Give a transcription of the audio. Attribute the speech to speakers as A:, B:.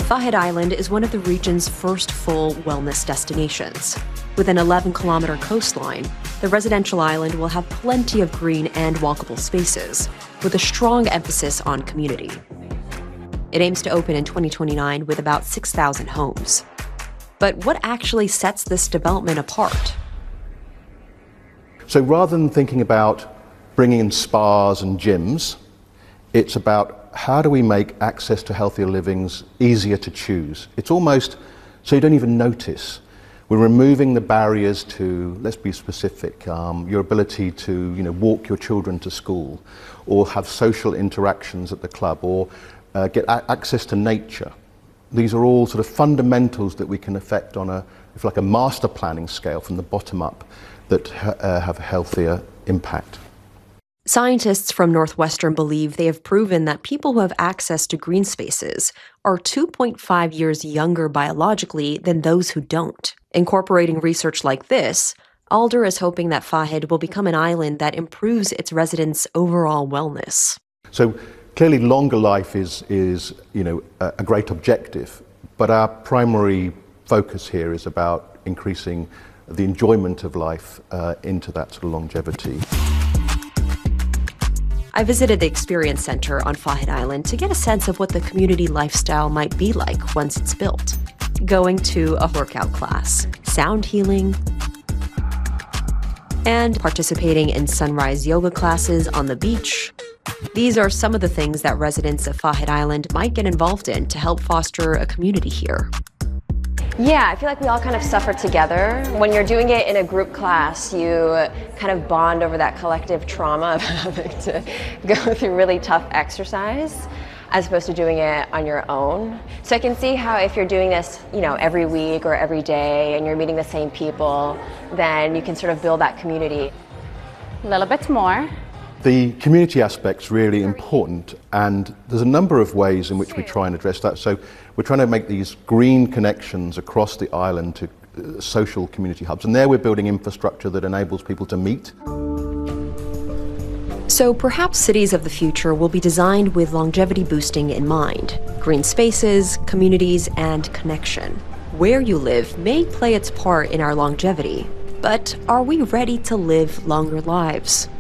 A: Fahd Island is one of the region's first full wellness destinations. With an 11-kilometer coastline, the residential island will have plenty of green and walkable spaces, with a strong emphasis on community. It aims to open in 2029 with about 6,000 homes. But what actually sets this development apart?
B: So rather than thinking about bringing in spas and gyms, it's about how do we make access to healthier livings easier to choose. It's almost so you don't even notice. We're removing the barriers to, let's be specific, your ability to walk your children to school, or have social interactions at the club, or get access to nature. These are all sort of fundamentals that we can affect on a master planning scale from the bottom up that have a healthier impact.
A: Scientists from Northwestern believe they have proven that people who have access to green spaces are 2.5 years younger biologically than those who don't. Incorporating research like this, Alder is hoping that Fahd will become an island that improves its residents' overall wellness.
B: So clearly longer life is a great objective, but our primary focus here is about increasing the enjoyment of life into that sort of longevity.
A: I visited the Experience Center on Fahd Island to get a sense of what the community lifestyle might be like once it's built. Going to a workout class, sound healing, and participating in sunrise yoga classes on the beach. These are some of the things that residents of Fahd Island might get involved in to help foster a community here.
C: Yeah, I feel like we all kind of suffer together. When you're doing it in a group class, you kind of bond over that collective trauma of having to go through really tough exercise, as opposed to doing it on your own. So I can see how if you're doing this, every week or every day, and you're meeting the same people, then you can sort of build that community.
D: A little bit more.
B: The community aspect's really important, and there's a number of ways in which we try and address that. So we're trying to make these green connections across the island to social community hubs, and there we're building infrastructure that enables people to meet.
A: So perhaps cities of the future will be designed with longevity boosting in mind: green spaces, communities, and connection. Where you live may play its part in our longevity, but are we ready to live longer lives?